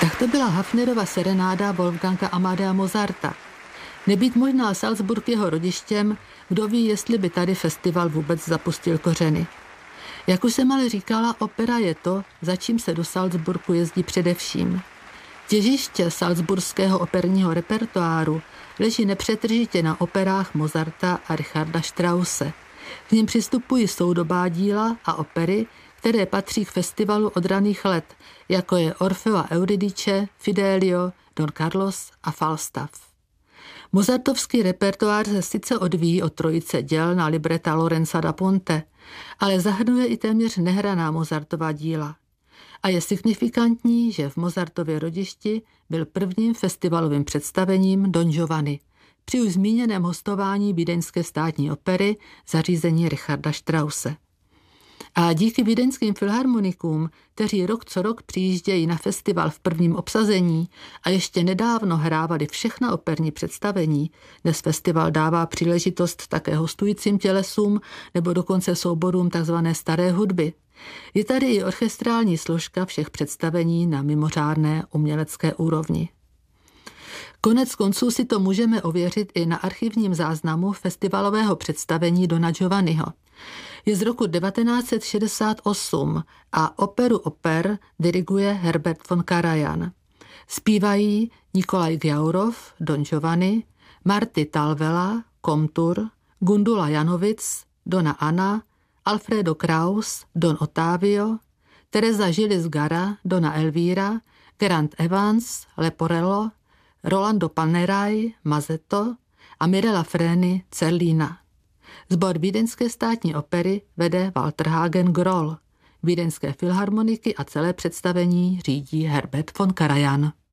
Tak to byla Hafnerova serenáda Wolfganga Amadea Mozarta. Nebýt možná Salzburg jeho rodištěm, kdo ví, jestli by tady festival vůbec zapustil kořeny. Jak už jsem ale říkala, opera je to, za čím se do Salzburgu jezdí především. Těžiště salzburského operního repertoáru leží nepřetržitě na operách Mozarta a Richarda Strausse. K nim přistupují soudobá díla a opery, které patří k festivalu od raných let, jako je Orfeo a Euridice, Fidelio, Don Carlos a Falstaff. Mozartovský repertoár se sice odvíjí od trojice děl na libreta Lorenza da Ponte, ale zahrnuje i téměř nehraná Mozartova díla. A je signifikantní, že v Mozartově rodišti byl prvním festivalovým představením Don Giovanni, při už zmíněném hostování Vídeňské státní opery zařízení Richarda Strausse. A díky vídeňským filharmonikům, kteří rok co rok přijíždějí na festival v prvním obsazení a ještě nedávno hrávali všechna operní představení, dnes festival dává příležitost také hostujícím tělesům nebo dokonce souborům tzv. Staré hudby. Je tady i orchestrální složka všech představení na mimořádné umělecké úrovni. Konec konců si to můžeme ověřit i na archivním záznamu festivalového představení Dona Giovanniho. Je z roku 1968 a operu oper diriguje Herbert von Karajan. Zpívají Nikolaj Gjaurov, Don Giovanni, Marty Talvela, Komtur, Gundula Janovic, Dona Anna, Alfredo Kraus, Don Ottavio, Teresa Gillis Gara, Dona Elvira, Grant Evans, Leporello, Rolando Panerai, Mazzetto a Mirella Freni, Zerlina. Sbor Vídeňské státní opery vede Walter Hagen Groll. Vídeňské filharmoniky a celé představení řídí Herbert von Karajan.